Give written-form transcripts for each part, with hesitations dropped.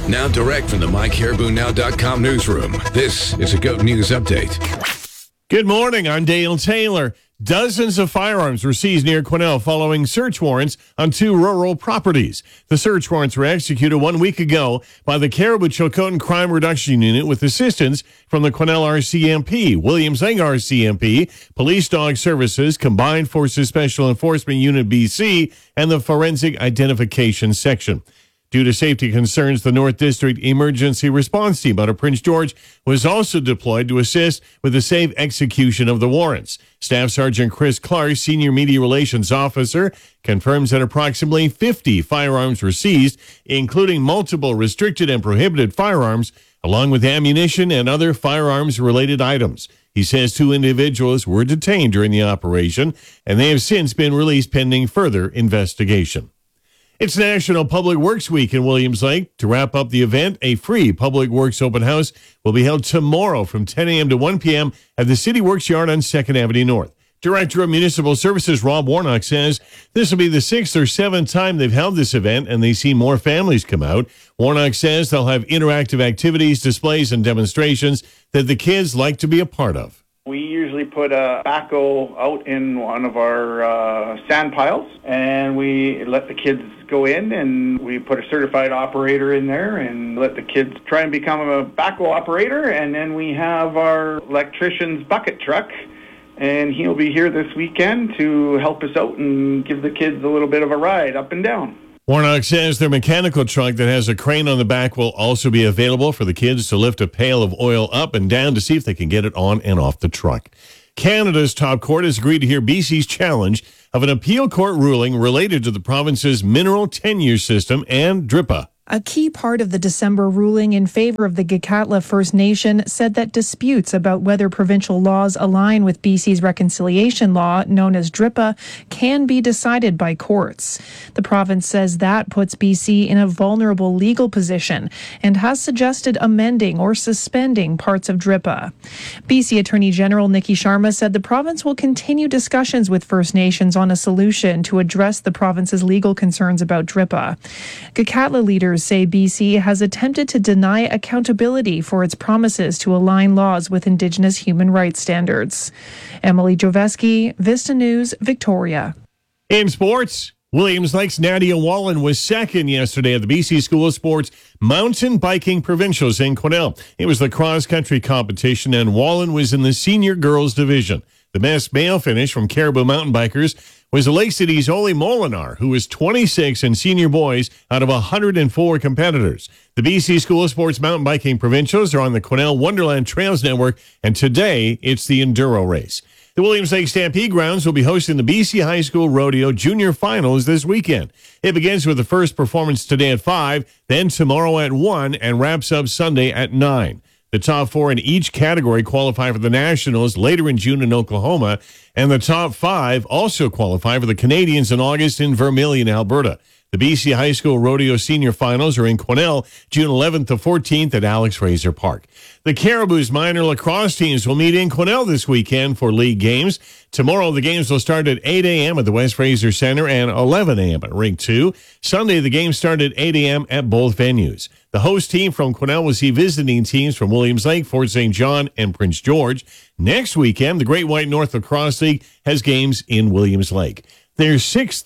Now direct from the MyCaribouNow.com newsroom, this is a GOAT News Update. Good morning, I'm Dale Taylor. Dozens of firearms were seized near Quesnel following search warrants on 2 rural properties. The search warrants were executed 1 week ago by the Caribou-Chilcotin Crime Reduction Unit with assistance from the Quesnel RCMP, Williams Lake RCMP, Police Dog Services, Combined Forces Special Enforcement Unit BC, and the Forensic Identification Section. Due to safety concerns, the North District Emergency Response Team out of Prince George was also deployed to assist with the safe execution of the warrants. Staff Sergeant Chris Clark, Senior Media Relations Officer, confirms that approximately 50 firearms were seized, including multiple restricted and prohibited firearms, along with ammunition and other firearms-related items. He says 2 individuals were detained during the operation, and they have since been released pending further investigation. It's National Public Works Week in Williams Lake. To wrap up the event, a free Public Works open house will be held tomorrow from 10 a.m. to 1 p.m. at the City Works Yard on 2nd Avenue North. Director of Municipal Services Rob Warnock says this will be the 6th or 7th time they've held this event, and they see more families come out. Warnock says they'll have interactive activities, displays, and demonstrations that the kids like to be a part of. We usually put a backhoe out in one of our sand piles, and we let the kids go in, and we put a certified operator in there and let the kids try and become a backhoe operator. And then we have our electrician's bucket truck, and he'll be here this weekend to help us out and give the kids a little bit of a ride up and down. Warnock says their mechanical truck that has a crane on the back will also be available for the kids to lift a pail of oil up and down to see if they can get it on and off the truck. Canada's top court has agreed to hear BC's challenge of an appeal court ruling related to the province's mineral tenure system and DRIPA. A key part of the December ruling in favor of the Gitxaala First Nation said that disputes about whether provincial laws align with BC's reconciliation law, known as DRIPA, can be decided by courts. The province says that puts BC in a vulnerable legal position and has suggested amending or suspending parts of DRIPA. BC Attorney General Nikki Sharma said the province will continue discussions with First Nations on a solution to address the province's legal concerns about DRIPA. Gitxaala leaders say BC has attempted to deny accountability for its promises to align laws with Indigenous human rights standards. Emily Joveski, Vista News, Victoria. In sports, Williams Lake's Nadia Wallen was second yesterday at the BC School of Sports Mountain Biking Provincials in Quesnel. It was the cross-country competition, and Wallen was in the senior girls division. The best male finish from Caribou mountain bikers was Lake City's Oli Molinar, who was 26 in senior boys out of 104 competitors. The BC School of Sports Mountain Biking Provincials are on the Quesnel Wonderland Trails Network, and today it's the Enduro race. The Williams Lake Stampede Grounds will be hosting the BC High School Rodeo Junior Finals this weekend. It begins with the first performance today at 5, then tomorrow at 1, and wraps up Sunday at 9. The top 4 in each category qualify for the Nationals later in June in Oklahoma, and the top 5 also qualify for the Canadians in August in Vermilion, Alberta. The BC High School Rodeo Senior Finals are in Quesnel, June 11th to 14th at Alex Fraser Park. The Caribou's minor lacrosse teams will meet in Quesnel this weekend for league games. Tomorrow, the games will start at 8 a.m. at the West Fraser Center and 11 a.m. at Rink 2. Sunday, the games start at 8 a.m. at both venues. The host team from Quesnel will see visiting teams from Williams Lake, Fort St. John, and Prince George. Next weekend, the Great White North Lacrosse League has games in Williams Lake. There's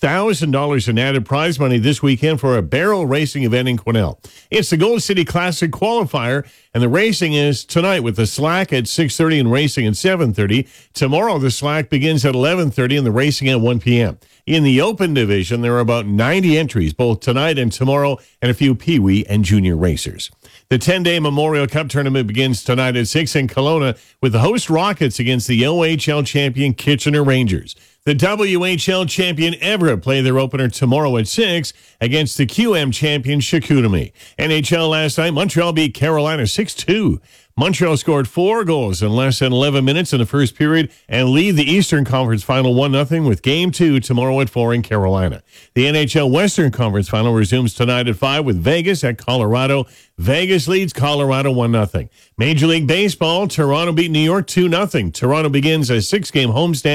$6,000 in added prize money this weekend for a barrel racing event in Quesnel. It's the Gold City Classic qualifier, and the racing is tonight with the slack at 6:30 and racing at 7:30. Tomorrow, the slack begins at 11:30 and the racing at 1 p.m. In the open division, there are about 90 entries, both tonight and tomorrow, and a few peewee and junior racers. The 10-day Memorial Cup tournament begins tonight at 6 in Kelowna with the host Rockets against the OHL champion Kitchener Rangers. The WHL champion Everett play their opener tomorrow at 6 against the QM champion Chicoutimi. NHL last night, Montreal beat Carolina 6-2. Montreal scored 4 goals in less than 11 minutes in the first period and lead the Eastern Conference Final 1-0 with Game 2 tomorrow at 4 in Carolina. The NHL Western Conference Final resumes tonight at 5 with Vegas at Colorado. Vegas leads Colorado 1-0. Major League Baseball, Toronto beat New York 2-0. Toronto begins a 6-game homestand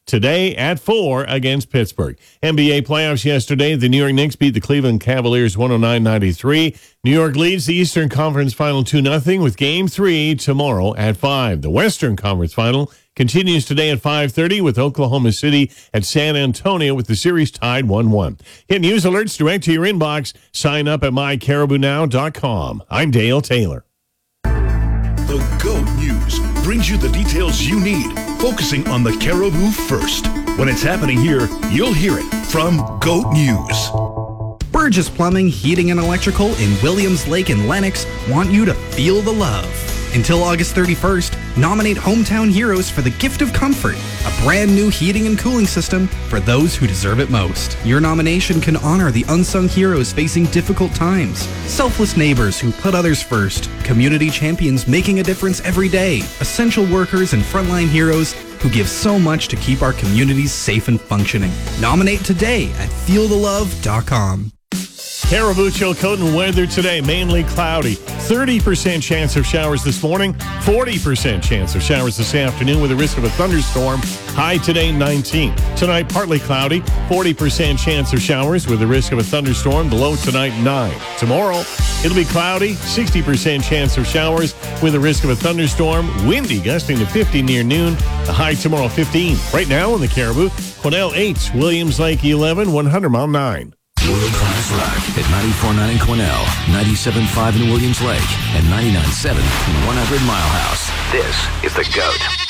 today at 4 against Pittsburgh. NBA playoffs yesterday. The New York Knicks beat the Cleveland Cavaliers 109-93. New York leads the Eastern Conference Final 2-0 with Game 3 tomorrow at 5. The Western Conference Final continues today at 5:30 with Oklahoma City at San Antonio with the series tied 1-1. Get news alerts direct to your inbox. Sign up at mycaribounow.com. I'm Dale Taylor. The GOAT News brings you the details you need, focusing on the Caribou first. When it's happening here, you'll hear it from GOAT News. Burgess Plumbing, Heating and Electrical in Williams Lake and Lennox want you to feel the love. Until August 31st, nominate Hometown Heroes for the gift of comfort, a brand new heating and cooling system for those who deserve it most. Your nomination can honor the unsung heroes facing difficult times, selfless neighbors who put others first, community champions making a difference every day, essential workers and frontline heroes who give so much to keep our communities safe and functioning. Nominate today at feelthelove.com. Caribou Chilcotin weather today, mainly cloudy. 30% chance of showers this morning, 40% chance of showers this afternoon with a risk of a thunderstorm. High today, 19. Tonight, partly cloudy, 40% chance of showers with a risk of a thunderstorm. The low tonight, 9. Tomorrow, it'll be cloudy, 60% chance of showers with a risk of a thunderstorm. Windy, gusting to 50 near noon. The high tomorrow, 15. Right now in the Caribou, Quesnel 8, Williams Lake 11, 100 Mile 9. World Class Rock at 94.9 in Quesnel, 97.5 in Williams Lake, and 99.7 in 100 Mile House. This is The GOAT.